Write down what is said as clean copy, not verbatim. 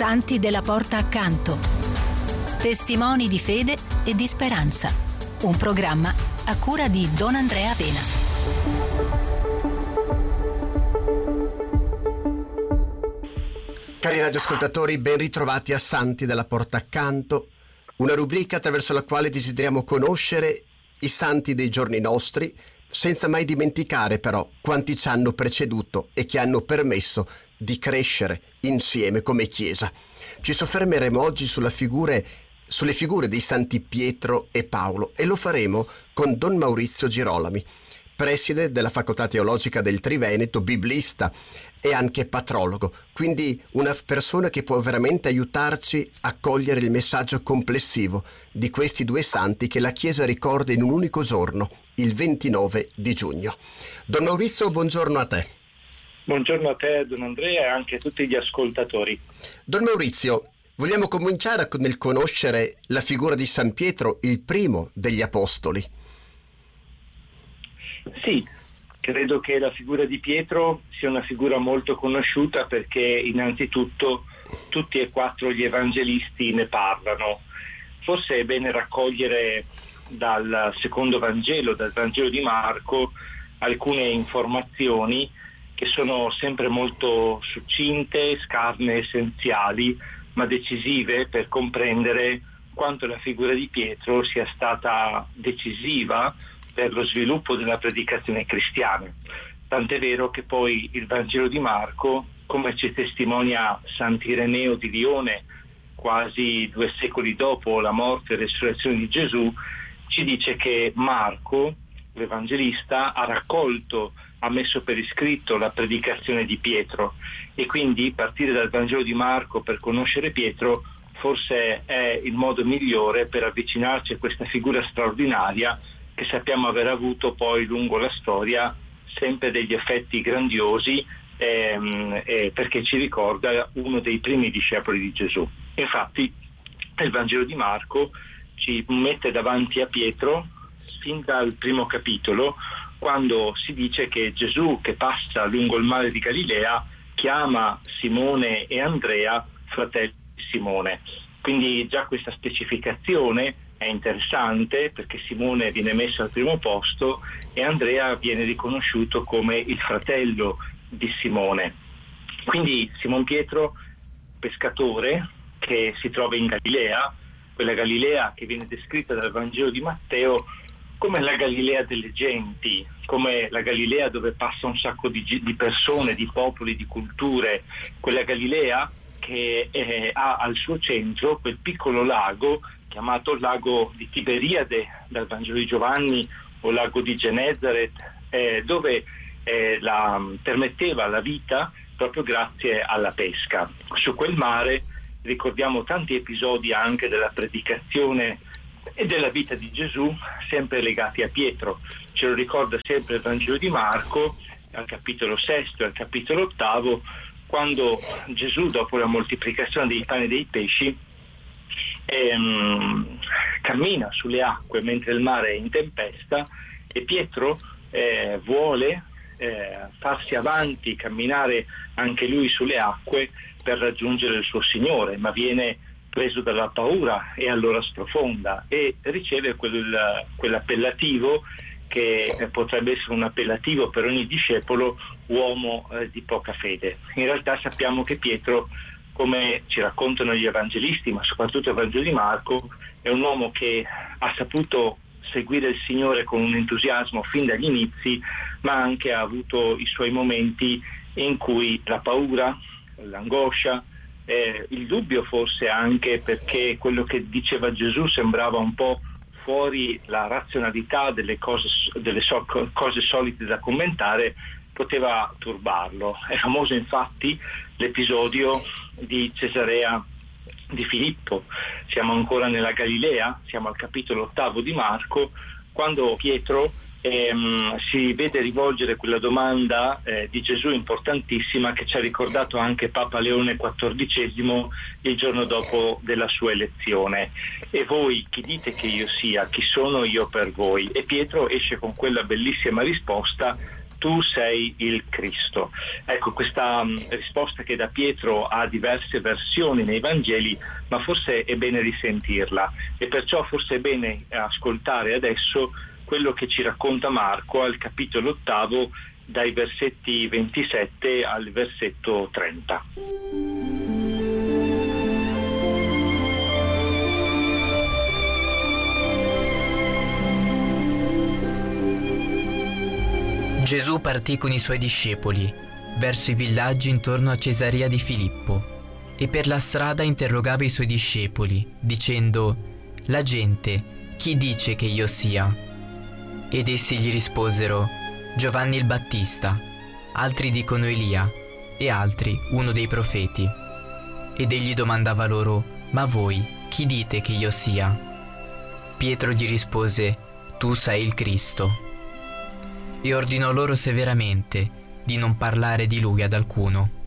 Santi della porta accanto. Testimoni di fede e di speranza. Un programma a cura di Don Andrea Pena. Cari radioascoltatori, ben ritrovati a Santi della porta accanto, una rubrica attraverso la quale desideriamo conoscere i santi dei giorni nostri, senza mai dimenticare però quanti ci hanno preceduto e che hanno permesso di crescere insieme come Chiesa. Ci soffermeremo oggi sulle figure dei santi Pietro e Paolo e lo faremo con Don Maurizio Girolami, preside della Facoltà Teologica del Triveneto, biblista e anche patrologo, quindi una persona che può veramente aiutarci a cogliere il messaggio complessivo di questi due santi che la Chiesa ricorda in un unico giorno, il 29 di giugno. Don Maurizio, buongiorno a te. Buongiorno a te, Don Andrea, e anche a tutti gli ascoltatori. Don Maurizio, vogliamo cominciare nel conoscere la figura di San Pietro, il primo degli apostoli. Sì, credo che la figura di Pietro sia una figura molto conosciuta perché innanzitutto tutti e quattro gli evangelisti ne parlano. Forse è bene raccogliere dal secondo Vangelo, dal Vangelo di Marco, alcune informazioni che sono sempre molto succinte, scarne, essenziali, ma decisive per comprendere quanto la figura di Pietro sia stata decisiva per lo sviluppo della predicazione cristiana. Tant'è vero che poi il Vangelo di Marco, come ci testimonia Sant'Ireneo di Lione, quasi 2 secoli dopo la morte e resurrezione di Gesù, ci dice che Marco, l'Evangelista, ha messo per iscritto la predicazione di Pietro, e quindi partire dal Vangelo di Marco per conoscere Pietro forse è il modo migliore per avvicinarci a questa figura straordinaria che sappiamo aver avuto poi lungo la storia sempre degli effetti grandiosi, perché ci ricorda uno dei primi discepoli di Gesù. Infatti il Vangelo di Marco ci mette davanti a Pietro fin dal primo capitolo, quando si dice che Gesù, che passa lungo il mare di Galilea, chiama Simone e Andrea fratelli di Simone. Quindi già questa specificazione è interessante, perché Simone viene messo al primo posto e Andrea viene riconosciuto come il fratello di Simone. Quindi Simon Pietro, pescatore che si trova in Galilea, quella Galilea che viene descritta dal Vangelo di Matteo come la Galilea delle genti, come la Galilea dove passa un sacco di persone, di popoli, di culture, quella Galilea che ha al suo centro quel piccolo lago chiamato lago di Tiberiade dal Vangelo di Giovanni, o lago di Genesaret, dove permetteva la vita proprio grazie alla pesca. Su quel mare ricordiamo tanti episodi anche della predicazione e della vita di Gesù, sempre legati a Pietro. Ce lo ricorda sempre il Vangelo di Marco, al capitolo 6 e al capitolo 8, quando Gesù, dopo la moltiplicazione dei pani e dei pesci, cammina sulle acque mentre il mare è in tempesta, e Pietro vuole farsi avanti, camminare anche lui sulle acque per raggiungere il suo Signore, ma viene preso dalla paura e allora sprofonda e riceve quell'appellativo che potrebbe essere un appellativo per ogni discepolo, uomo di poca fede. In realtà sappiamo che Pietro, come ci raccontano gli evangelisti, ma soprattutto il Vangelo di Marco, è un uomo che ha saputo seguire il Signore con un entusiasmo fin dagli inizi, ma anche ha avuto i suoi momenti in cui la paura, l'angoscia, il dubbio forse anche, perché quello che diceva Gesù sembrava un po' fuori la razionalità delle cose solite da commentare, poteva turbarlo. È famoso infatti l'episodio di Cesarea di Filippo. Siamo ancora nella Galilea, siamo al capitolo 8 di Marco, quando Pietro si vede rivolgere quella domanda di Gesù importantissima, che ci ha ricordato anche Papa Leone XIV il giorno dopo della sua elezione: e voi chi dite che io sia? Chi sono io per voi? E Pietro esce con quella bellissima risposta: tu sei il Cristo. Ecco, questa risposta che da Pietro ha diverse versioni nei Vangeli, ma forse è bene risentirla, e perciò forse è bene ascoltare adesso quello che ci racconta Marco al capitolo 8, dai versetti 27 al versetto 30. Gesù partì con i suoi discepoli verso i villaggi intorno a Cesarea di Filippo e per la strada interrogava i suoi discepoli, dicendo: «La gente, chi dice che io sia?» Ed essi gli risposero: «Giovanni il Battista, altri dicono Elia e altri uno dei profeti». Ed egli domandava loro: «Ma voi, chi dite che io sia?» Pietro gli rispose: «Tu sei il Cristo». E ordinò loro severamente di non parlare di lui ad alcuno.